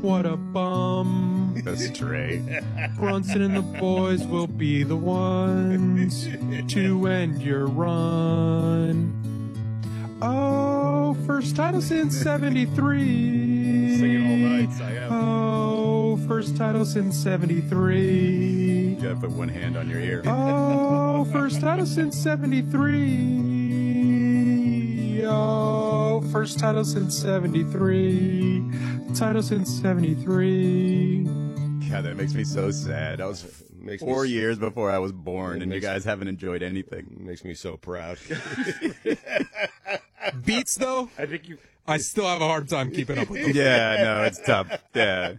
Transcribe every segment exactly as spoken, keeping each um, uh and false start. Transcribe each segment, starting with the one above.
what a bum. That's Trey. Brunson and the boys will be the ones to end your run. Oh, first title since seventy-three. Singing all night, I am. Oh, first title since seventy-three. You gotta put one hand on your ear. Oh, first title since seventy-three. Oh, first title since seventy-three. Title since seventy-three. God, that makes me so sad. I was makes four me, years before I was born, it and you makes, guys haven't enjoyed anything. Makes me so proud. Beats, though, I think you. I still have a hard time keeping up with them. Yeah, no, it's tough. Yeah.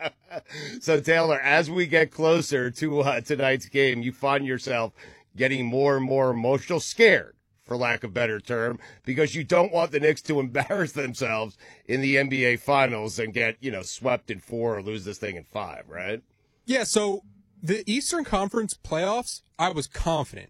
So, Taylor, as we get closer to uh, tonight's game, you find yourself getting more and more emotional, scared, for lack of a better term, because you don't want the Knicks to embarrass themselves in the N B A Finals and get, you know, swept in four or lose this thing in five, right? Yeah, so the Eastern Conference playoffs, I was confident.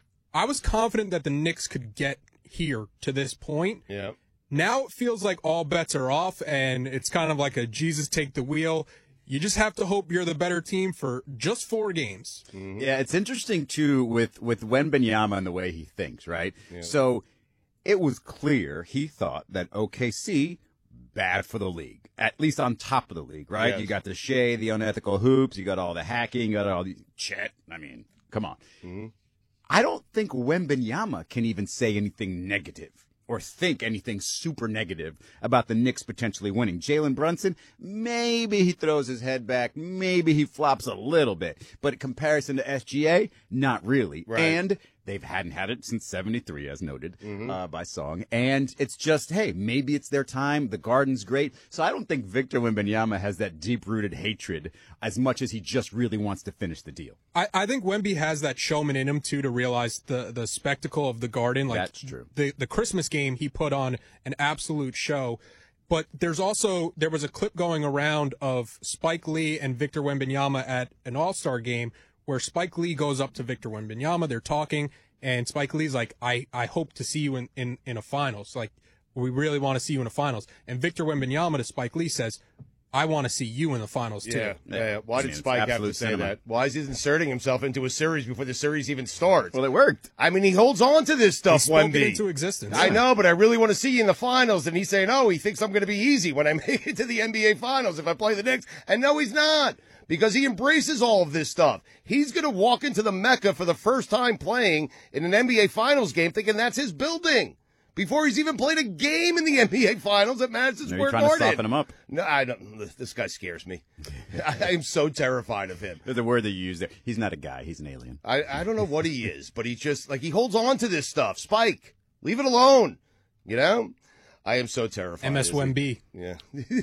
I was confident that the Knicks could get here to this point. Yeah. Now it feels like all bets are off, and it's kind of like a Jesus take the wheel. You just have to hope you're the better team for just four games. Mm-hmm. Yeah, it's interesting, too, with, with Wembanyama and the way he thinks, right? Yeah. So it was clear he thought that O K C, bad for the league, at least on top of the league, right? Yes. You got the Shea, the unethical hoops, you got all the hacking, you got all the Chet. I mean, come on. Mm-hmm. I don't think Wembanyama can even say anything negative or think anything super negative about the Knicks potentially winning. Jalen Brunson, maybe he throws his head back, maybe he flops a little bit, but in comparison to S G A, not really. Right. And they hadn't had it since seventy-three, as noted Mm-hmm. uh, by Song. And it's just, hey, maybe it's their time. The Garden's great. So I don't think Victor Wembanyama has that deep-rooted hatred as much as he just really wants to finish the deal. I, I think Wemby has that showman in him, too, to realize the, the spectacle of the Garden. Like, That's true. The, the Christmas game, he put on an absolute show. But there's also, there was a clip going around of Spike Lee and Victor Wembanyama at an All-Star game where Spike Lee goes up to Victor Wembanyama, they're talking, and Spike Lee's like, I, I hope to see you in, in, in a finals. Like, we really want to see you in a finals. And Victor Wembanyama to Spike Lee says, I want to see you in the finals, too. Yeah, yeah. yeah. Why I did mean, Spike have to absolute say cinema. that? Why is he inserting himself into a series before the series even starts? Well, it worked. I mean, he holds on to this He stuff, spoke Wemby. it into existence. I know, but I really want to see you in the finals. And he's saying, oh, he thinks I'm going to be easy when I make it to the N B A Finals if I play the Knicks. And no, he's not, because he embraces all of this stuff. He's going to walk into the Mecca for the first time playing in an N B A Finals game thinking that's his building, before he's even played a game in the N B A Finals at Madison Are you Square trying to Garden. soften him up? No, I don't. This guy scares me. I am so terrified of him. There's a word that you use there. He's not a guy. He's an alien. I, I don't know what he is, but he just, like, he holds on to this stuff. Spike, leave it alone. You know? I am so terrified. M S Wemby. Yeah.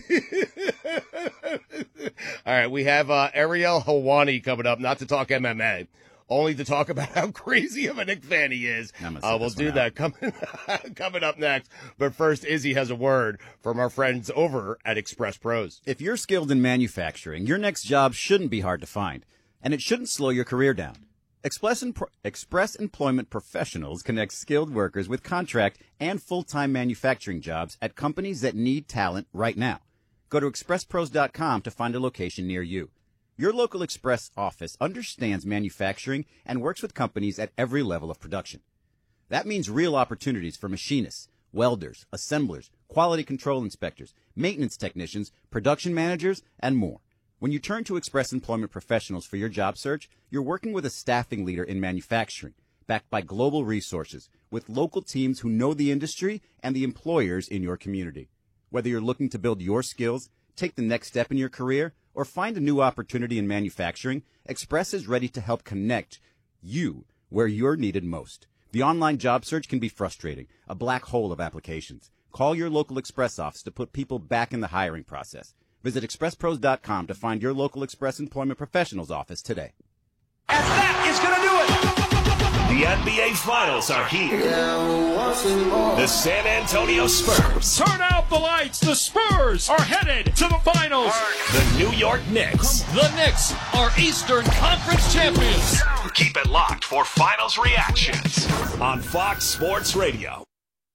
All right, we have uh, Ariel Helwani coming up, not to talk M M A, only to talk about how crazy of a Knicks fan he is. I'm gonna Uh, sit we'll this do one that coming, coming up next. But first, Izzy has a word from our friends over at Express Pros. If you're skilled in manufacturing, your next job shouldn't be hard to find, and it shouldn't slow your career down. Express, Empl- Express Employment Professionals connect skilled workers with contract and full-time manufacturing jobs at companies that need talent right now. Go to express pros dot com to find a location near you. Your local Express office understands manufacturing and works with companies at every level of production. That means real opportunities for machinists, welders, assemblers, quality control inspectors, maintenance technicians, production managers, and more. When you turn to Express Employment Professionals for your job search, you're working with a staffing leader in manufacturing, backed by global resources, with local teams who know the industry and the employers in your community. Whether you're looking to build your skills, take the next step in your career, or find a new opportunity in manufacturing, Express is ready to help connect you where you're needed most. The online job search can be frustrating, a black hole of applications. Call your local Express office to put people back in the hiring process. Visit express pros dot com to find your local Express Employment Professionals office today. And that is going to do it. The N B A Finals are here. The San Antonio Spurs. Turn out the lights. The Spurs are headed to the finals. The New York Knicks. The Knicks are Eastern Conference champions. Keep it locked for finals reactions on Fox Sports Radio.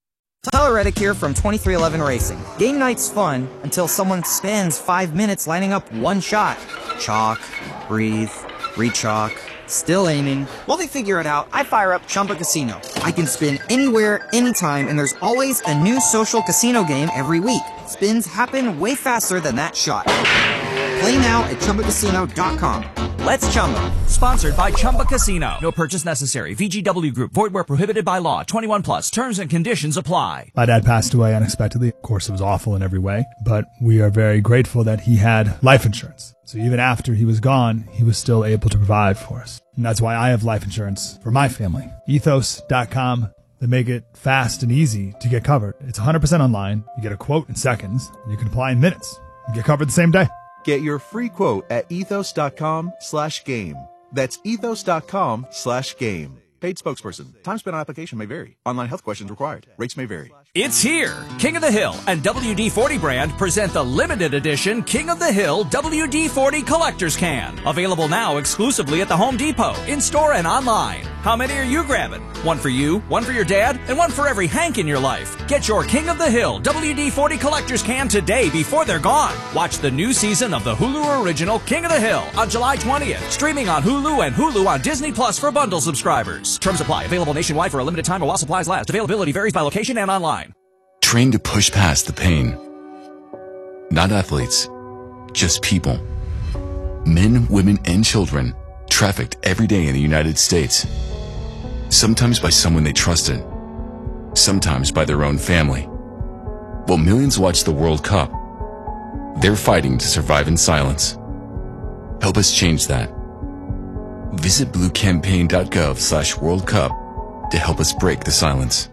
Tyler Reddick here from twenty-three eleven Racing. Game night's fun until someone spends five minutes lining up one shot. Chalk, breathe, re-chalk, still aiming. While they figure it out, I fire up Chumba Casino. I can spin anywhere, anytime, and there's always a new social casino game every week. Spins happen way faster than that shot. Play now at Chumba Casino dot com. Let's Chumba. Sponsored by Chumba Casino. No purchase necessary. V G W Group. Void where prohibited by law. twenty-one plus. Terms and conditions apply. My dad passed away unexpectedly. Of course, it was awful in every way, but we are very grateful that he had life insurance. So even after he was gone, he was still able to provide for us. And that's why I have life insurance for my family. Ethos dot com. They make it fast and easy to get covered. It's one hundred percent online. You get a quote in seconds, and you can apply in minutes. You get covered the same day. Get your free quote at ethos.com slash game. That's ethos.com slash game. Paid spokesperson. Time spent on application may vary. Online health questions required. Rates may vary. It's here. King of the Hill and W D forty brand present the limited edition King of the Hill W D forty Collector's Can. Available now exclusively at the Home Depot, in-store and online. How many are you grabbing? One for you, one for your dad, and one for every Hank in your life. Get your King of the Hill W D forty Collector's Can today before they're gone. Watch the new season of the Hulu original King of the Hill on July twentieth. Streaming on Hulu and Hulu on Disney Plus for bundle subscribers. Terms apply. Available nationwide for a limited time or while supplies last. Availability varies by location and online. Train to push past the pain. Not athletes, just people. Men, women, and children trafficked every day in the United States. Sometimes by someone they trusted. Sometimes by their own family. While millions watch the World Cup, they're fighting to survive in silence. Help us change that. Visit bluecampaign.gov slash World Cup to help us break the silence.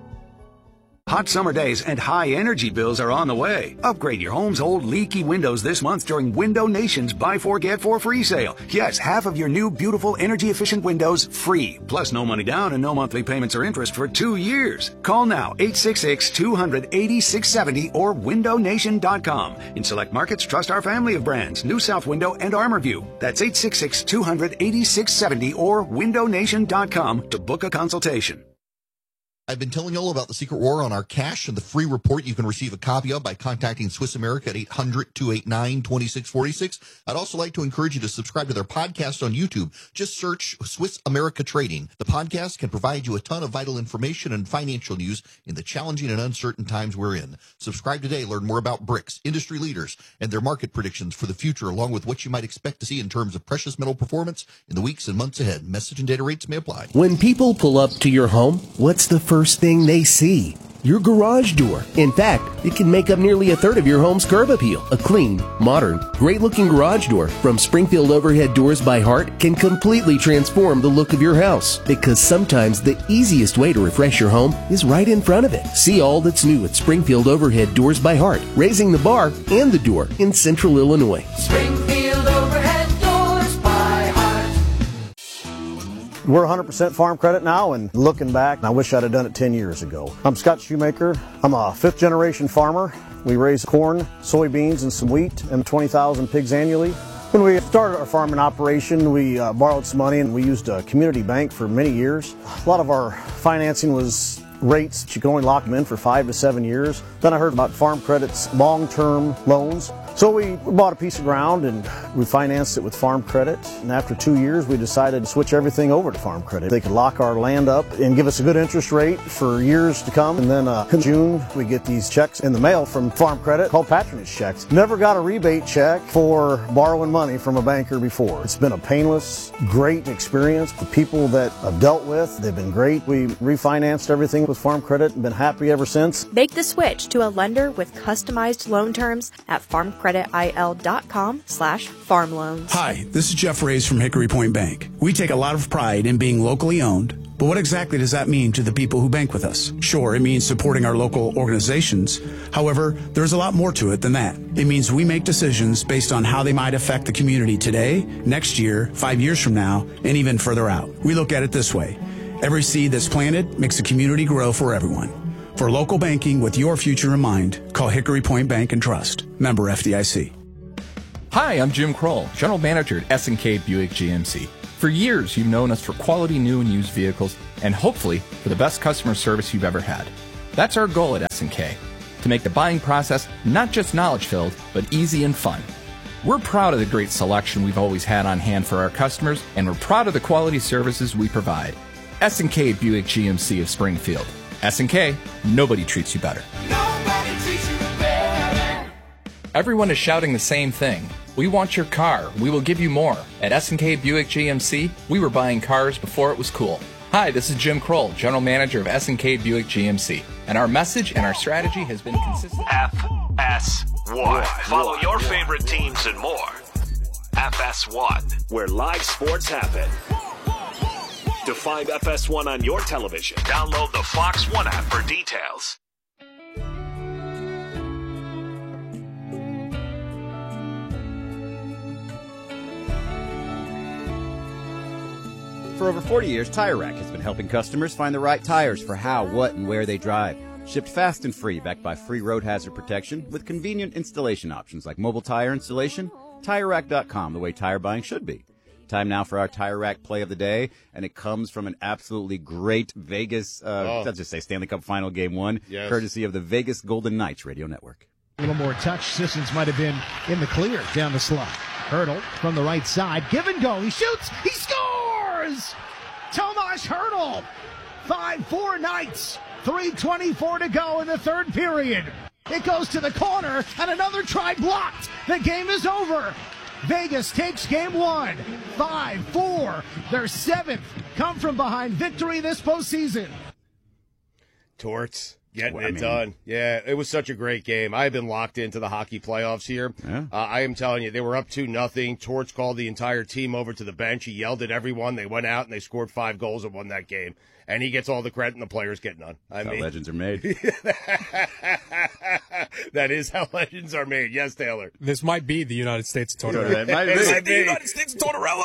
Hot summer days and high energy bills are on the way. Upgrade your home's old leaky windows this month during Window Nation's Buy Four Get Four free sale. Yes, half of your new beautiful energy efficient windows free. Plus no money down and no monthly payments or interest for two years. Call now eight six six, two hundred, eighty-six seventy or window nation dot com. In select markets, trust our family of brands, New South Window and ArmorView. That's eight six six, two hundred, eighty-six seventy or window nation dot com to book a consultation. I've been telling you all about the secret war on our cash and the free report you can receive a copy of by contacting Swiss America at eight hundred, two eight nine, two six four six. I'd also like to encourage you to subscribe to their podcast on YouTube. Just search Swiss America Trading. The podcast can provide you a ton of vital information and financial news in the challenging and uncertain times we're in. Subscribe today. Learn more about BRICS, industry leaders, and their market predictions for the future, along with what you might expect to see in terms of precious metal performance in the weeks and months ahead. Message and data rates may apply. When people pull up to your home, what's the first thing they see? Your garage door. In fact, it can make up nearly a third of your home's curb appeal. A clean, modern, great-looking garage door from Springfield Overhead Doors by Heart can completely transform the look of your house, because sometimes the easiest way to refresh your home is right in front of it. See all that's new at Springfield Overhead Doors by Heart, raising the bar and the door in Central Illinois. Springfield Overhead Doors by Heart. We're one hundred percent farm credit now, and looking back, I wish I'd have done it ten years ago. I'm Scott Shoemaker. I'm a fifth generation farmer. We raise corn, soybeans, and some wheat, and twenty thousand pigs annually. When we started our farming operation, we uh, borrowed some money, and we used a community bank for many years. A lot of our financing was rates. You could only lock them in for five to seven years. Then I heard about Farm Credit's long-term loans. So we bought a piece of ground and we financed it with Farm Credit. And after two years, we decided to switch everything over to Farm Credit. They could lock our land up and give us a good interest rate for years to come. And then uh, in June, we get these checks in the mail from Farm Credit called patronage checks. Never got a rebate check for borrowing money from a banker before. It's been a painless, great experience. The people that I've dealt with, they've been great. We refinanced everything with Farm Credit and been happy ever since. Make the switch to a lender with customized loan terms at farm credit I L dot com slash farm loans. Hi, this is Jeff Reyes from Hickory Point Bank. We take a lot of pride in being locally owned, but what exactly does that mean to the people who bank with us? Sure, it means supporting our local organizations. However, there's a lot more to it than that. It means we make decisions based on how they might affect the community today, next year, five years from now, and even further out. We look at it this way. Every seed that's planted makes the community grow for everyone. For local banking with your future in mind, call Hickory Point Bank and Trust. Member F D I C. Hi, I'm Jim Kroll, General Manager at S and K Buick G M C. For years, you've known us for quality new and used vehicles, and hopefully for the best customer service you've ever had. That's our goal at S and K, to make the buying process not just knowledge-filled, but easy and fun. We're proud of the great selection we've always had on hand for our customers, and we're proud of the quality services we provide. S and K Buick G M C of Springfield. S and K, nobody treats you better. Nobody treats you better. Everyone is shouting the same thing. We want your car. We will give you more. At S and K Buick G M C, we were buying cars before it was cool. Hi, this is Jim Kroll, General Manager of S and K Buick G M C. And our message and our strategy has been consistent. F S one. Follow your favorite teams and more. F S one, where live sports happen. To find F S one on your television, download the Fox One app for details. For over forty years, Tire Rack has been helping customers find the right tires for how, what, and where they drive. Shipped fast and free, backed by free road hazard protection, with convenient installation options like mobile tire installation. Tire Rack dot com, the way tire buying should be. Time now for our Tire Rack play of the day, and it comes from an absolutely great Vegas, uh, Oh. let's just say Stanley Cup Final Game one, Yes. courtesy of the Vegas Golden Knights Radio Network. A little more touch. Sissons might have been in the clear down the slot. Hurdle from the right side. Give and go. He shoots. He scores! Tomas Hurdle. five four Knights. three twenty-four to go in the third period. It goes to the corner, and another try blocked. The game is over. Vegas takes game one. five four. Their seventh come from behind victory this postseason. Torts getting Well, I it mean- done. Yeah, it was such a great game. I've been locked into the hockey playoffs here. Yeah. Uh, I am telling you, they were up two nothing. Torts called the entire team over to the bench. He yelled at everyone. They went out and they scored five goals and won that game. And he gets all the credit, and the players get none. I That's how mean, legends are made. that is how legends are made. Yes, Taylor. This might be the United States of Tortorella. It might be. It might The be. United States of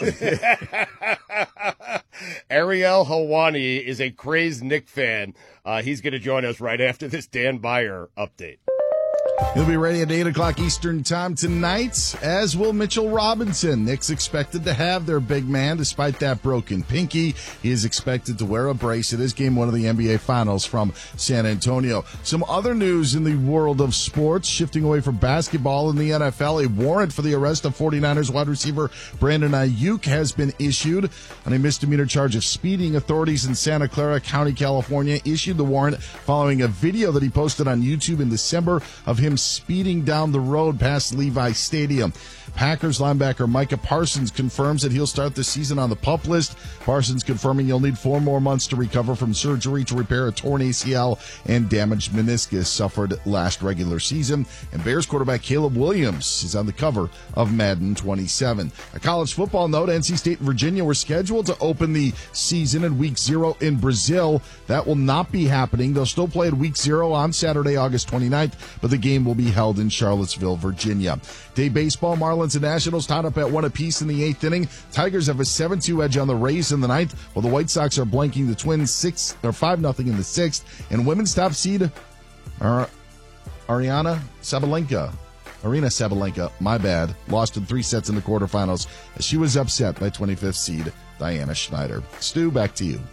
Tortorella. Ariel Helwani is a crazed Knick fan. Uh, he's going to join us right after this Dan Byer update. He'll be ready at eight o'clock Eastern time tonight, as will Mitchell Robinson. Knicks expected to have their big man despite that broken pinky. He is expected to wear a brace at his game one of the N B A Finals from San Antonio. Some other news in the world of sports, shifting away from basketball in the N F L. A warrant for the arrest of 49ers wide receiver Brandon Ayuk has been issued on a misdemeanor charge of speeding. Authorities in Santa Clara County, California, issued the warrant following a video that he posted on YouTube in December of him speeding down the road past Levi Stadium. Packers linebacker Micah Parsons confirms that he'll start the season on the PUP list. Parsons confirming he'll need four more months to recover from surgery to repair a torn A C L and damaged meniscus suffered last regular season. And Bears quarterback Caleb Williams is on the cover of Madden twenty-seven. A college football note, N C State and Virginia were scheduled to open the season in week zero in Brazil. That will not be happening. They'll still play at week zero on Saturday, August twenty-ninth, but the game will be held in Charlottesville, Virginia. Day baseball, Marlins and Nationals tied up at one apiece in the eighth inning. Tigers have a seven two edge on the Rays in the ninth, while the White Sox are blanking the Twins six or five nothing in the sixth. And women's top seed, Ar- Ariana Sabalenka. Arena Sabalenka, my bad, lost in three sets in the quarterfinals as she was upset by twenty-fifth seed Diana Schneider. Stu, back to you.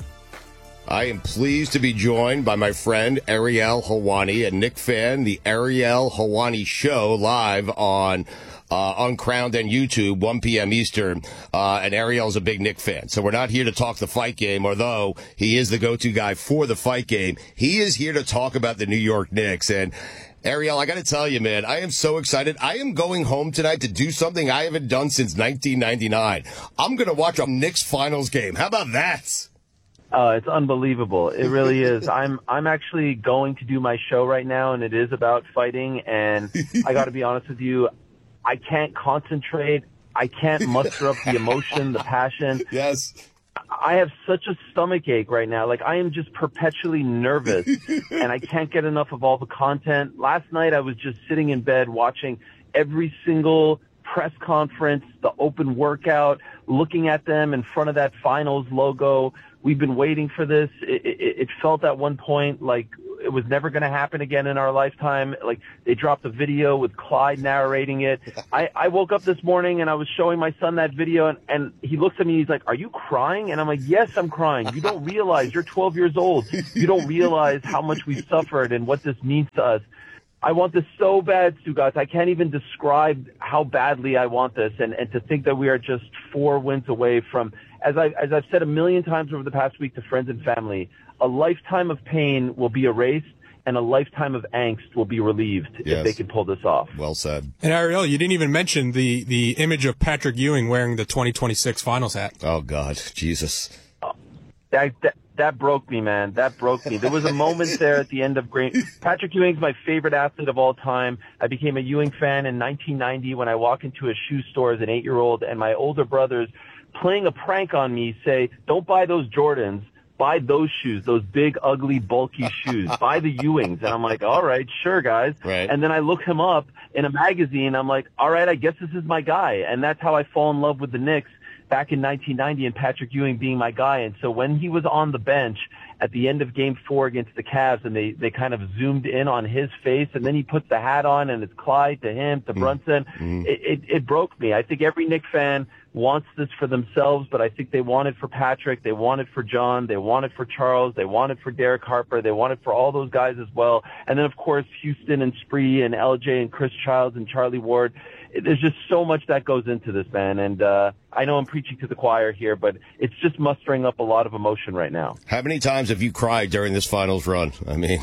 I am pleased to be joined by my friend Ariel Helwani, a Knick fan, the Ariel Helwani Show, live on uh, Uncrowned and YouTube, one p.m. Eastern. Uh, and Ariel's a big Knick fan, so we're not here to talk the fight game, although he is the go-to guy for the fight game. He is here to talk about the New York Knicks. And Ariel, I got to tell you, man, I am so excited. I am going home tonight to do something I haven't done since nineteen ninety-nine. I'm going to watch a Knicks finals game. How about that? Oh, it's unbelievable. It really is. I'm I'm actually going to do my show right now, and it is about fighting. And I got to be honest with you, I can't concentrate. I can't muster up the emotion, the passion. Yes. I have such a stomach ache right now. Like, I am just perpetually nervous, and I can't get enough of all the content. Last night, I was just sitting in bed watching every single press conference, the open workout, looking at them in front of that finals logo. We've been waiting for this. It, it, it felt at one point like it was never going to happen again in our lifetime. Like, they dropped a video with Clyde narrating it. I, I woke up this morning and I was showing my son that video, and, and he looks at me and he's like, "Are you crying?" And I'm like, "Yes, I'm crying. You don't realize, you're twelve years old. You don't realize how much we've suffered and what this means to us." I want this so bad, Stugotz. I can't even describe how badly I want this, and, and to think that we are just four wins away from, as, I, as I've said a million times over the past week to friends and family, a lifetime of pain will be erased and a lifetime of angst will be relieved Yes. if they can pull this off. Well said. And Ariel, you didn't even mention the, the image of Patrick Ewing wearing the twenty twenty-six finals hat. Oh, God. Jesus. That, that that broke me, man. That broke me. There was a moment there at the end of great. Patrick Ewing's my favorite athlete of all time. I became a Ewing fan in nineteen ninety when I walk into a shoe store as an eight-year-old, and my older brothers, playing a prank on me, say, "Don't buy those Jordans. Buy those shoes, those big, ugly, bulky shoes. Buy the Ewings." And I'm like, "All right, sure, guys." Right. And then I look him up in a magazine. I'm like, "All right, I guess this is my guy." And that's how I fall in love with the Knicks back in nineteen ninety, and Patrick Ewing being my guy. And so when he was on the bench at the end of game four against the Cavs, and they, they kind of zoomed in on his face, and then he puts the hat on, and it's Clyde to him, to Brunson, Mm. it, it, it broke me. I think every Knicks fan wants this for themselves, but I think they want it for Patrick, they want it for John, they want it for Charles, they want it for Derek Harper, they want it for all those guys as well. And then, of course, Houston and Spree and L J and Chris Childs and Charlie Ward. There's just so much that goes into this, man. And uh, I know I'm preaching to the choir here, but it's just mustering up a lot of emotion right now. How many times have you cried during this finals run? I mean,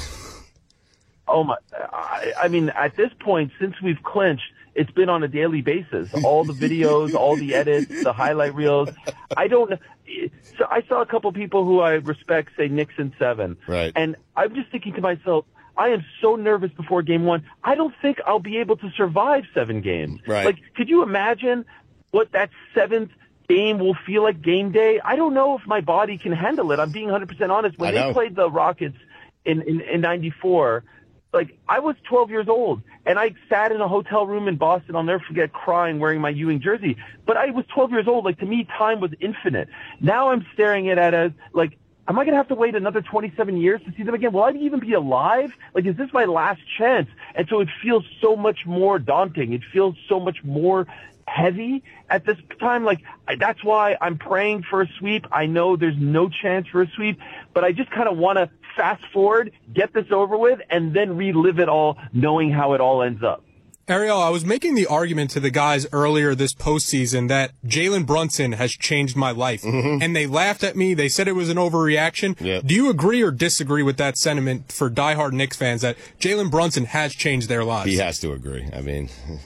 Oh my! I, I mean, at this point, since we've clinched, it's been on a daily basis. All the videos, all the edits, the highlight reels. I don't. So I saw a couple people who I respect say Knicks in seven, right? And I'm just thinking to myself, I am so nervous before game one. I don't think I'll be able to survive seven games. Right. Like, could you imagine what that seventh game will feel like game day? I don't know if my body can handle it. I'm being one hundred percent honest. When I they know. played the Rockets in, in, in ninety-four, like, I was twelve years old, and I sat in a hotel room in Boston, I'll never forget, crying, wearing my Ewing jersey. But I was twelve years old. Like, to me, time was infinite. Now I'm staring at it as, like, am I going to have to wait another twenty-seven years to see them again? Will I even be alive? Like, is this my last chance? And so it feels so much more daunting. It feels so much more heavy at this time. Like, I, that's why I'm praying for a sweep. I know there's no chance for a sweep, but I just kind of want to fast forward, get this over with, and then relive it all, knowing how it all ends up. Ariel, I was making the argument to the guys earlier this postseason that Jalen Brunson has changed my life. Mm-hmm. And they laughed at me. They said it was an overreaction. Yep. Do you agree or disagree with that sentiment for diehard Knicks fans that Jalen Brunson has changed their lives? He has to agree. I mean,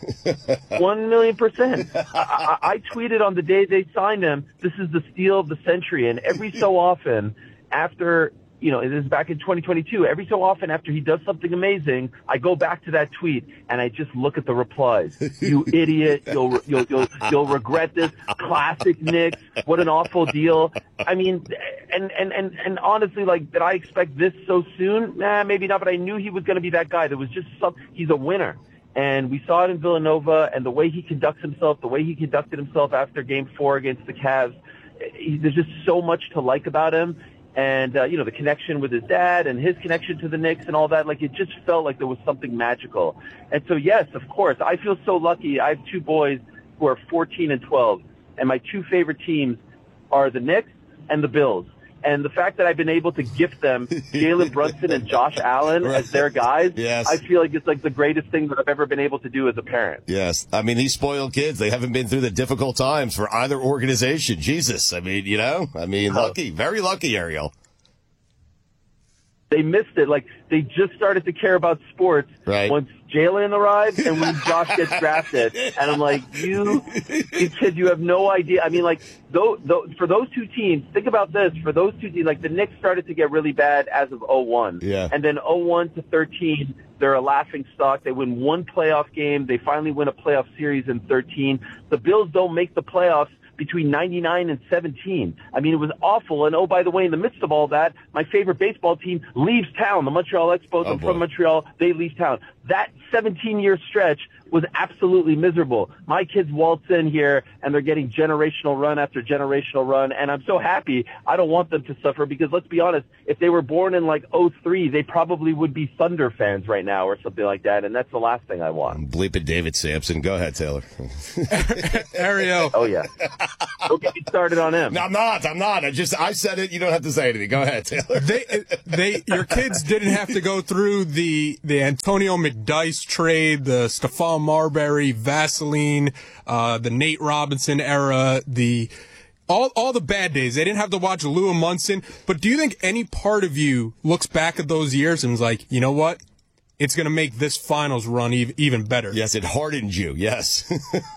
One million percent. I, I, I tweeted on the day they signed him, this is the steal of the century. And every so often, after, you know, this is back in twenty twenty-two, every so often after he does something amazing, I go back to that tweet and I just look at the replies. You idiot. You'll, you'll, you'll, you'll regret this. Classic Knicks. What an awful deal. I mean, and, and, and, and honestly, like, did I expect this so soon? Nah, maybe not, but I knew he was going to be that guy. There was just some, he's a winner. And we saw it in Villanova, and the way he conducts himself, the way he conducted himself after game four against the Cavs, he, there's just so much to like about him. And, uh, you know, the connection with his dad and his connection to the Knicks and all that, like, it just felt like there was something magical. And so, yes, of course, I feel so lucky. I have two boys who are fourteen and twelve, and my two favorite teams are the Knicks and the Bills. And the fact that I've been able to gift them Jalen Brunson and Josh Allen as their guys, Yes. I feel like it's like the greatest thing that I've ever been able to do as a parent. yes. I mean, these spoiled kids, they haven't been through the difficult times for either organization. Jesus. I mean, you know, I mean, lucky, very lucky, Ariel. They missed it. Like, they just started to care about sports Right. once Jalen arrived and when Josh gets drafted. And I'm like, you, you kids, you have no idea. I mean, like, though, though, for those two teams, think about this. For those two teams, like, the Knicks started to get really bad as of oh one. Yeah. And then oh one to thirteen, they're a laughing stock. They win one playoff game. They finally win a playoff series in thirteen. The Bills don't make the playoffs between ninety-nine and seventeen. I mean, it was awful. And, oh, by the way, in the midst of all that, my favorite baseball team leaves town. The Montreal Expos, Oh, I'm boy. from Montreal, they leave town. That seventeen-year stretch was absolutely miserable. My kids waltz in here and they're getting generational run after generational run, and I'm so happy. I don't want them to suffer because, let's be honest, if they were born in like oh three, they probably would be Thunder fans right now or something like that, and that's the last thing I want. Bleep it, David Sampson. Go ahead, Taylor. Ariel. Oh, yeah. Don't get me started on him. No, I'm not. I'm not. I just, I said it. You don't have to say anything. Go ahead, Taylor. They, they, your kids didn't have to go through the, the Antonio McDyess trade, the Stephon Marbury, Vaseline, uh, the Nate Robinson era, the, all, all the bad days. They didn't have to watch Lou Munson. But do you think any part of you looks back at those years and is like, you know what? It's going to make this finals run e- even better. Yes, it hardened you. Yes.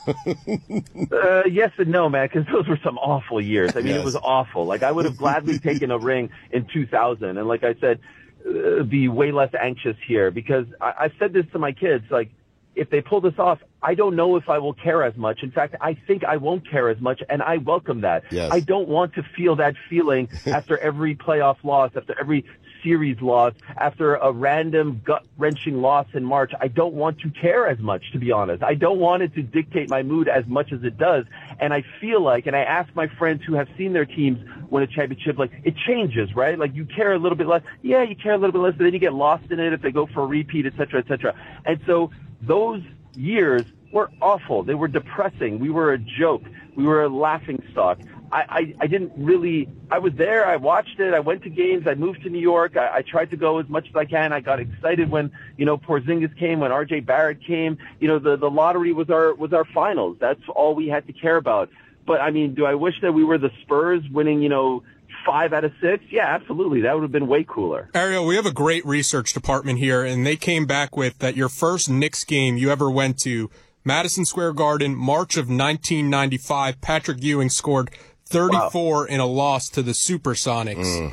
uh, yes and no, man, because those were some awful years. I mean, yes. It was awful. Like, I would have gladly taken a ring in two thousand. And like I said, uh, be way less anxious here because I- I've said this to my kids. Like, if they pull this off, I don't know if I will care as much. In fact, I think I won't care as much, and I welcome that. Yes. I don't want to feel that feeling after every playoff loss, after every series loss, after a random gut-wrenching loss in March. I don't want to care as much, to be honest. I don't want it to dictate my mood as much as it does. And I feel like, and I ask my friends who have seen their teams win a championship, like, it changes, right? Like, you care a little bit less. Yeah, you care a little bit less, but then you get lost in it if they go for a repeat, et cetera, et cetera. And so those years were awful. They were depressing. We were a joke. We were a laughing stock. I, I, I didn't really, I was there, I watched it, I went to games, I moved to New York, I, I tried to go as much as I can. I got excited when, you know, Porzingis came, when R J Barrett came. You know, the, the lottery was our, was our finals. That's all we had to care about. But, I mean, do I wish that we were the Spurs winning, you know, five out of six? Yeah, absolutely. That would have been way cooler. Ariel, we have a great research department here, and they came back with that your first Knicks game you ever went to, Madison Square Garden, March of nineteen ninety-five, Patrick Ewing scored thirty-four wow. in a loss to the Supersonics. Mm.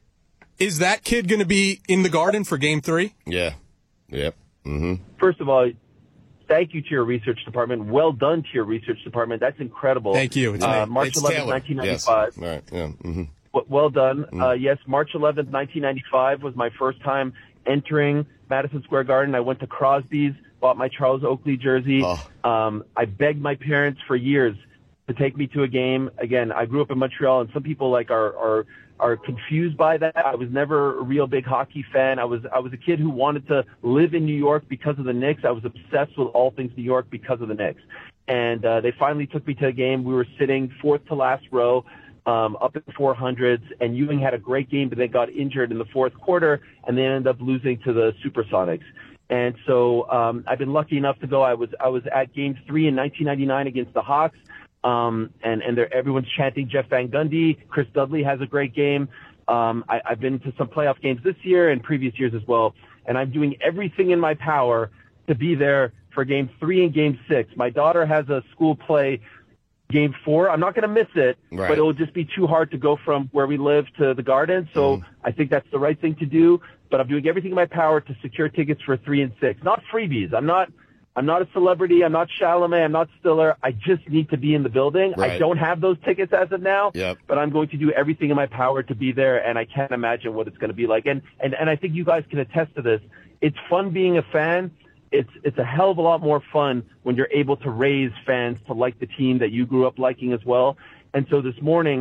Is that kid going to be in the Garden for Game Three? Yeah. Yep. Mm-hmm. First of all, thank you to your research department. Well done to your research department. That's incredible. Thank you. It's uh, March it's eleventh, Taylor. nineteen ninety-five. Yes. All right. Yeah. Mm-hmm. Well, well done. Mm-hmm. Uh, yes, March eleventh, nineteen ninety-five was my first time entering Madison Square Garden. I went to Crosby's, bought my Charles Oakley jersey. Oh. Um, I begged my parents for years to take me to a game. Again, I grew up in Montreal, and some people like are are are confused by that. I was never a real big hockey fan. I was I was a kid who wanted to live in New York because of the Knicks. I was obsessed with all things New York because of the Knicks. And uh, they finally took me to a game. We were sitting fourth to last row, um, up in the four hundreds, and Ewing had a great game, but they got injured in the fourth quarter, and they ended up losing to the Supersonics. And so um, I've been lucky enough to go. I was I was at Game Three in nineteen ninety-nine against the Hawks. Um, and, and they're, everyone's chanting Jeff Van Gundy. Chris Dudley has a great game. Um, I, I've been to some playoff games this year and previous years as well. And I'm doing everything in my power to be there for game three and game six. My daughter has a school play game four. I'm not going to miss it, right. but it will just be too hard to go from where we live to the Garden. So mm. I think that's the right thing to do, but I'm doing everything in my power to secure tickets for three and six, not freebies. I'm not, I'm not a celebrity. I'm not Chalamet. I'm not Stiller. I just need to be in the building. Right. I don't have those tickets as of now, yep. but I'm going to do everything in my power to be there, and I can't imagine what it's going to be like. And, and, and I think you guys can attest to this. It's fun being a fan. It's, it's a hell of a lot more fun when you're able to raise fans to like the team that you grew up liking as well. And so this morning,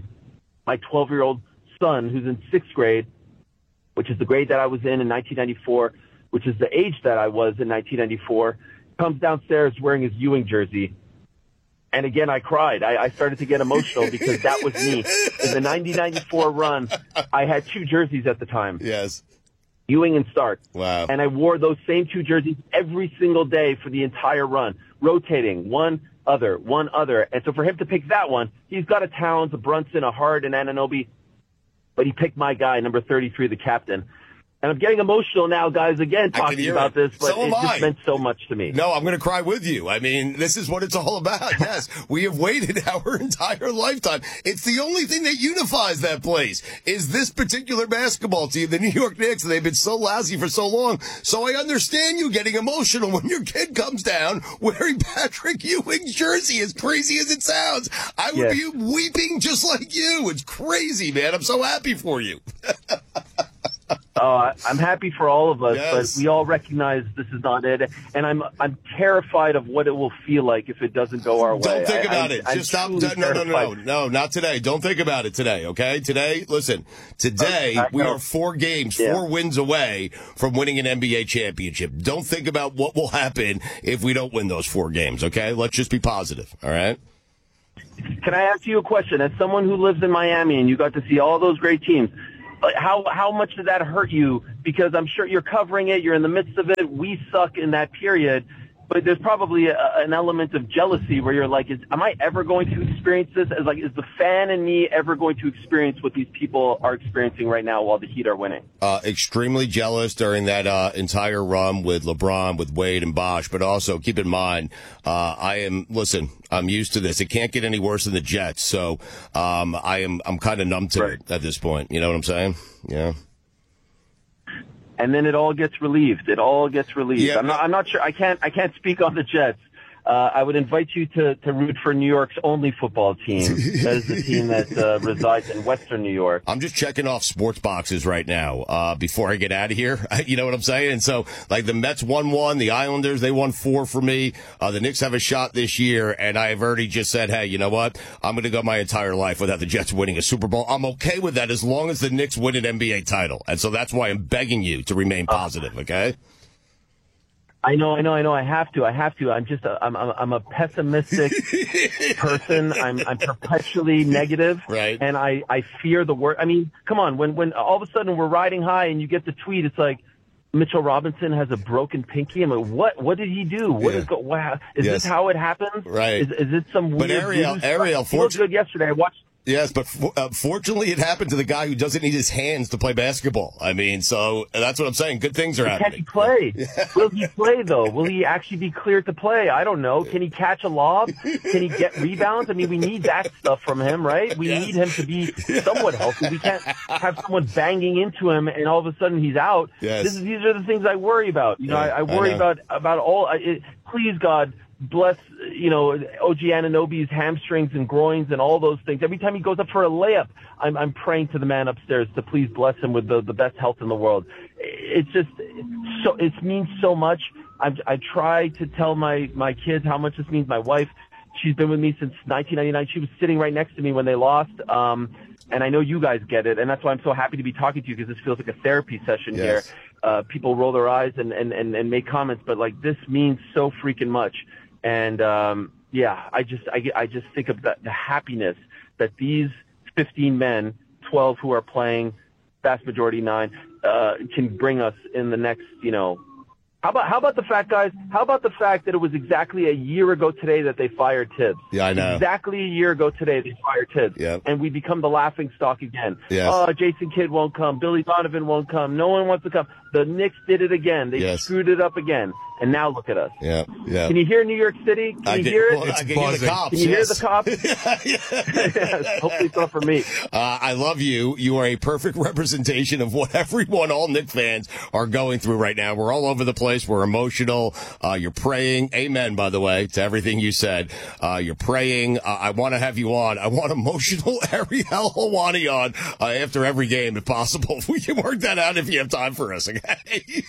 my twelve-year-old son, who's in sixth grade, which is the grade that I was in in nineteen ninety-four, which is the age that I was in nineteen ninety-four, comes downstairs wearing his Ewing jersey. And again, I cried. I, I started to get emotional because that was me. In the nineteen ninety-four run, I had two jerseys at the time. Yes. Ewing and Stark. Wow. And I wore those same two jerseys every single day for the entire run, rotating one, other, one, other. And so for him to pick that one, he's got a Towns, a Brunson, a Hart, and Anunoby. But he picked my guy, number thirty-three, the captain. And I'm getting emotional now, guys, again, talking about this, but so it just I. meant so much to me. No, I'm going to cry with you. I mean, this is what it's all about. Yes, we have waited our entire lifetime. It's the only thing that unifies that place is this particular basketball team, the New York Knicks. They've been so lousy for so long. So I understand you getting emotional when your kid comes down wearing Patrick Ewing's jersey, as crazy as it sounds. I would yes. be weeping just like you. It's crazy, man. I'm so happy for you. Uh, I'm happy for all of us, Yes. but we all recognize this is not it, and I'm I'm terrified of what it will feel like if it doesn't go our way. Don't think I- about I- it. I'm Just stop. truly No, no, no, no, terrified. no, not today. Don't think about it today, okay? Today, listen, today I we know. are four games, Yeah. four wins away from winning an N B A championship. Don't think about what will happen if we don't win those four games, okay? Let's just be positive, all right? Can I ask you a question? As someone who lives in Miami and you got to see all those great teams, like, how how much did that hurt you? Because I'm sure you're covering it, you're in the midst of it. We suck in that period, but there's probably a, an element of jealousy where you're like, is, am I ever going to experience this? As like, is the fan in me ever going to experience what these people are experiencing right now while the Heat are winning? Uh, extremely jealous during that uh, entire run with LeBron, with Wade and Bosh. But also keep in mind, uh, I am, listen, I'm used to this. It can't get any worse than the Jets. So um, I am, I'm kind of numb to Right. it at this point. You know what I'm saying? Yeah. And then it all gets relieved. It all gets relieved. Yeah, I'm not. I'm not sure. I can't. I can't speak on the Jets. Uh, I would invite you to, to root for New York's only football team. That is the team that uh, resides in Western New York. I'm just checking off sports boxes right now uh, before I get out of here. You know what I'm saying? And so, like, the Mets won one. The Islanders, they won four for me. Uh, the Knicks have a shot this year. And I've already just said, hey, you know what? I'm going to go my entire life without the Jets winning a Super Bowl. I'm okay with that as long as the Knicks win an N B A title. And so that's why I'm begging you to remain positive, okay? I know, I know, I know. I have to. I have to. I'm just. A, I'm. I'm I'm a pessimistic person. I'm. I'm perpetually negative. Right. And I. I fear the worst. I mean, come on. When. When all of a sudden we're riding high and you get the tweet, it's like Mitchell Robinson has a broken pinky. I'm like, what? What did he do? What Yeah. is go? Wow. Is Yes. this how it happens? Right. Is, is it some But weird? Ariel- news? Ariel, He looked fortu- good yesterday. I watched. Yes, but for, uh, fortunately, it happened to the guy who doesn't need his hands to play basketball. I mean, so that's what I'm saying. Good things are Can he happening. play? Will he play, though? Will he actually be cleared to play? I don't know. Can he catch a lob? Can he get rebounds? I mean, we need that stuff from him, right? We Yes. need him to be somewhat healthy. We can't have someone banging into him and all of a sudden he's out. Yes. This is, these are the things I worry about. You know, Yeah, I, I I worry know. about about all. I, it, please, God, bless, you know, O G Anunoby's hamstrings and groins and all those things. Every time he goes up for a layup, I'm, I'm praying to the man upstairs to please bless him with the, the best health in the world. It's just so, it means so much. I, I try to tell my, my kids how much this means. My wife, she's been with me since nineteen ninety-nine. She was sitting right next to me when they lost. Um, and I know you guys get it. And that's why I'm so happy to be talking to you, because this feels like a therapy session Yes. here. Uh, people roll their eyes and, and, and, and make comments, but like this means so freaking much. And, um, yeah, I just, I, I just think of the, the happiness that these fifteen men, twelve who are playing, vast majority nine, uh, can bring us in the next, you know, how about, how about the fact, guys, how about the fact that it was exactly a year ago today that they fired Tibbs? Yeah, I know. Exactly a year ago today they fired Tibbs. Yep. And we become the laughing stock again. Yes. Oh, Jason Kidd won't come. Billy Donovan won't come. No one wants to come. The Knicks did it again. They Yes. screwed it up again. And now look at us. Yeah, yeah. Can you hear New York City? Can I you can- hear it? well, I can hear the cops, Can you yes. hear the cops? Yes. Hopefully it's not for me. Uh, I love you. You are a perfect representation of what everyone, all Knick fans, are going through right now. We're all over the place. We're emotional. Uh, you're praying. Amen, by the way, to everything you said. Uh, you're praying. Uh, I want to have you on. I want emotional Ariel Helwani on uh, after every game, if possible. We can work that out if you have time for us, okay?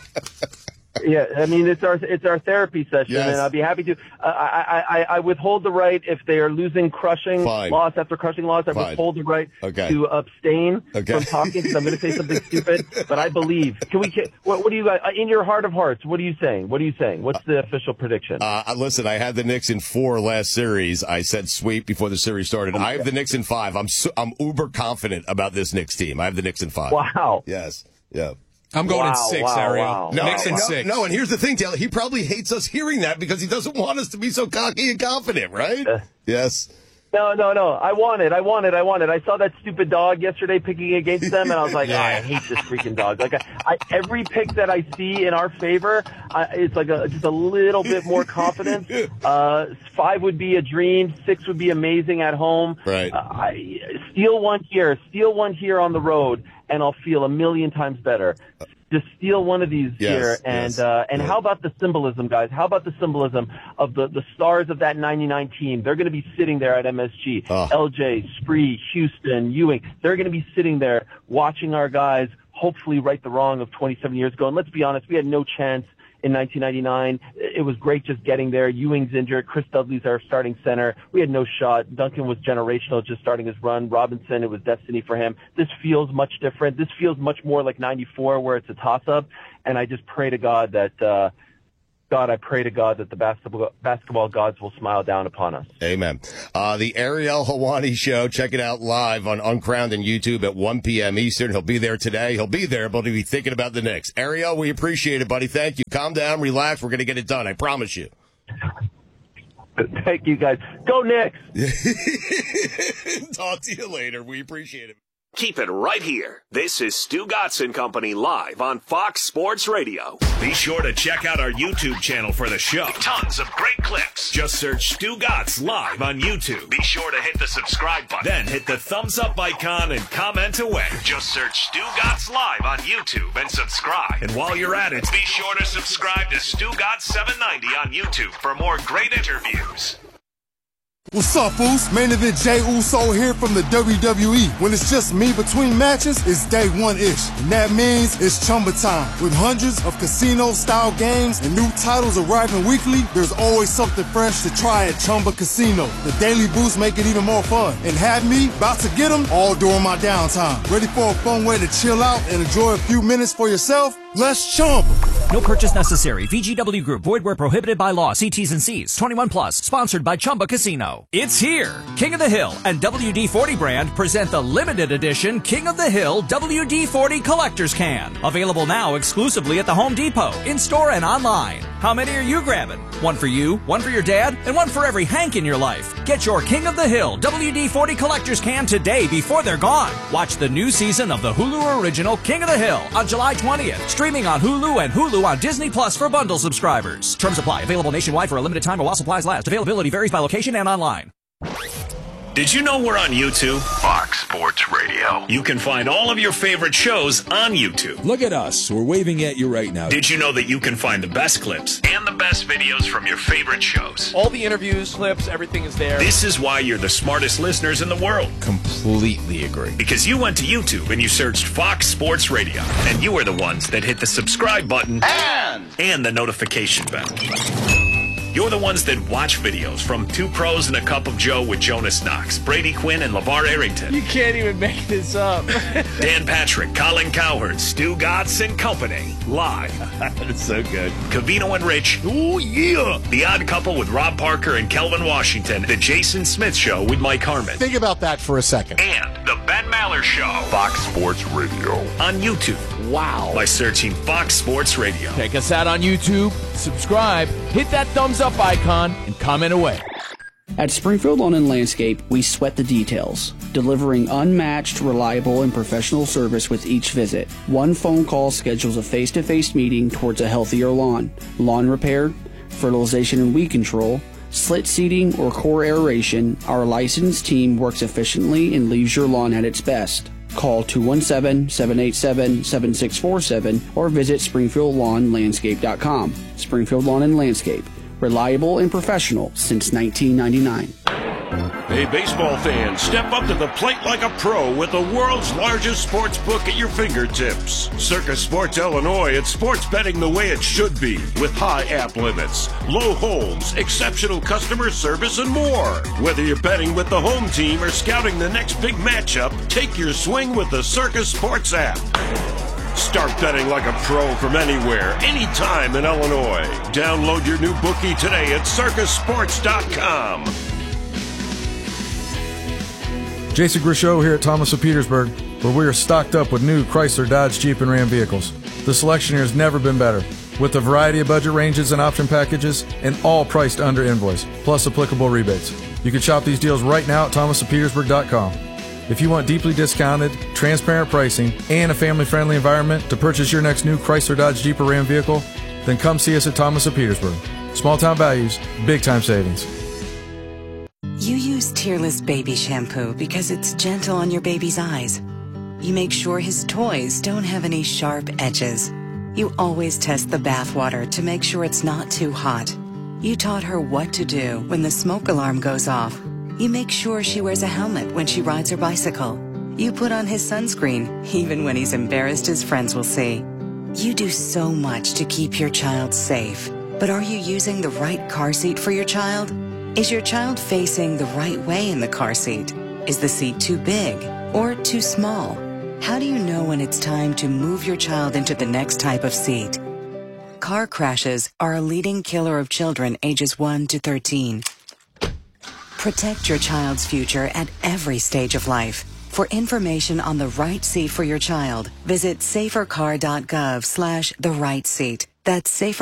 Yeah, I mean it's our it's our therapy session, Yes. and I'll be happy to. Uh, I, I I withhold the right if they are losing, crushing Fine. loss after crushing loss. I Fine. withhold the right Okay. to abstain Okay. from talking because I'm going to say something stupid. But I believe. Can we? Can, what, what do you guys in your heart of hearts? What are you saying? What are you saying? What's the official prediction? Uh, listen, I had the Knicks in four last series. I said sweep before the series started. I have the Knicks in five. I'm su- I'm uber confident about this Knicks team. I have the Knicks in five. Wow. Yes. Yeah. I'm going in Wow, six, wow, Ariel. wow. No, Knicks in no, six. no, and here's the thing, Taylor. He probably hates us hearing that because he doesn't want us to be so cocky and confident, right? Uh, yes. No, no, no. I want it. I want it. I want it. I saw that stupid dog yesterday picking against them, and I was like, Yeah. oh, I hate this freaking dog. Like, I, I, every pick that I see in our favor, I, it's like a, just a little bit more confidence. Uh, five would be a dream. Six would be amazing at home. Right. Uh, I, steal one here. Steal one here on the road, and I'll feel a million times better. Just steal one of these Yes, here, and yes. uh, and Yeah. how about the symbolism, guys? How about the symbolism of the, the stars of that ninety-nine team? They're going to be sitting there at M S G. Oh. L J, Spree, Houston, Ewing. They're going to be sitting there watching our guys hopefully right the wrong of twenty-seven years ago. And let's be honest, we had no chance in nineteen ninety-nine. It was great just getting there. Ewing's injured. Chris Dudley's our starting center. We had no shot. Duncan was generational, just starting his run. Robinson, it was destiny for him. This feels much different. This feels much more like ninety-four, where it's a toss-up. And I just pray to God that, uh, God, I pray to God that the basketball basketball gods will smile down upon us. Amen. Uh, the Ariel Helwani Show, check it out live on Uncrowned and YouTube at one p.m. Eastern. He'll be there today. He'll be there, but he'll be thinking about the Knicks. Ariel, we appreciate it, buddy. Thank you. Calm down, relax. We're going to get it done. I promise you. Thank you, guys. Go Knicks! Talk to you later. We appreciate it. Keep it right here. This is Stu Gatz and Company live on Fox Sports Radio. Be sure to check out our YouTube channel for the show. Tons of great clips. Just search Stu Gatz live on YouTube. Be sure to hit the subscribe button. Then hit the thumbs up icon and comment away. Just search Stu Gatz live on YouTube and subscribe. And while you're at it, be sure to subscribe to Stu Gatz seven ninety on YouTube for more great interviews. What's up, fools? Main event Jey Uso here from the W W E. When it's just me between matches, it's day one-ish. And that means it's Chumba time. With hundreds of casino-style games and new titles arriving weekly, there's always something fresh to try at Chumba Casino. The daily boosts make it even more fun. And have me about to get them all during my downtime. Ready for a fun way to chill out and enjoy a few minutes for yourself? Let's Chumba. No purchase necessary. V G W Group. Void where prohibited by law. See T's and C's. twenty-one plus. Sponsored by Chumba Casino. It's here. King of the Hill and W D forty brand present the limited edition King of the Hill W D forty Collector's Can. Available now exclusively at the Home Depot, in-store and online. How many are you grabbing? One for you, one for your dad, and one for every Hank in your life. Get your King of the Hill W D forty Collector's Can today before they're gone. Watch the new season of the Hulu original King of the Hill on July twentieth. Streaming on Hulu and Hulu on Disney Plus for bundle subscribers. Terms apply. Available nationwide for a limited time or while supplies last. Availability varies by location and online. Did you know we're on YouTube? Fox Sports Radio. You can find all of your favorite shows on YouTube. Look at us. We're waving at you right now. Did you know that you can find the best clips and the best videos from your favorite shows? All the interviews, clips, everything is there. This is why you're the smartest listeners in the world. Completely agree. Because you went to YouTube and you searched Fox Sports Radio. And you are the ones that hit the subscribe button and, and the notification bell. You're the ones that watch videos from Two Pros and a Cup of Joe with Jonas Knox, Brady Quinn, and LeVar Arrington. You can't even make this up. Dan Patrick, Colin Cowherd, Stu Gatz and Company. Live. That's so good. Cavino and Rich. Oh, yeah. The Odd Couple with Rob Parker and Kelvin Washington. The Jason Smith Show with Mike Harmon. Think about that for a second. And The Ben Maller Show. Fox Sports Radio. On YouTube. Wow. By searching Fox Sports Radio. Check us out on YouTube. Subscribe. Hit that thumbs up icon and comment away. At Springfield Lawn and Landscape, we sweat the details, delivering unmatched, reliable, and professional service with each visit. One phone call schedules a face-to-face meeting towards a healthier lawn. Lawn repair, fertilization and weed control, slit seeding, or core aeration, our licensed team works efficiently and leaves your lawn at its best. Call two one seven, seven eight seven, seven six four seven or visit springfield lawn landscape dot com. Springfield Lawn and Landscape. Reliable and professional since nineteen ninety-nine. Hey, baseball fans, step up to the plate like a pro with the world's largest sports book at your fingertips. Circus Sports Illinois, it's sports betting the way it should be, with high app limits, low holds, exceptional customer service, and more. Whether you're betting with the home team or scouting the next big matchup, take your swing with the Circus Sports app. Start betting like a pro from anywhere, anytime in Illinois. Download your new bookie today at circus sports dot com. Jason Grishow here at Thomas of Petersburg, where we are stocked up with new Chrysler, Dodge, Jeep, and Ram vehicles. The selection here has never been better, with a variety of budget ranges and option packages, and all priced under invoice, plus applicable rebates. You can shop these deals right now at thomas of petersburg dot com. If you want deeply discounted, transparent pricing, and a family-friendly environment to purchase your next new Chrysler, Dodge, Jeep, or Ram vehicle, then come see us at Thomas of Petersburg. Small-town values, big-time savings. You use Tearless Baby Shampoo because it's gentle on your baby's eyes. You make sure his toys don't have any sharp edges. You always test the bath water to make sure it's not too hot. You taught her what to do when the smoke alarm goes off. You make sure she wears a helmet when she rides her bicycle. You put on his sunscreen, even when he's embarrassed his friends will see. You do so much to keep your child safe. But are you using the right car seat for your child? Is your child facing the right way in the car seat? Is the seat too big or too small? How do you know when it's time to move your child into the next type of seat? Car crashes are a leading killer of children ages one to thirteen. Protect your child's future at every stage of life. For information on the right seat for your child, visit safercar dot gov slash the right seat. That's safer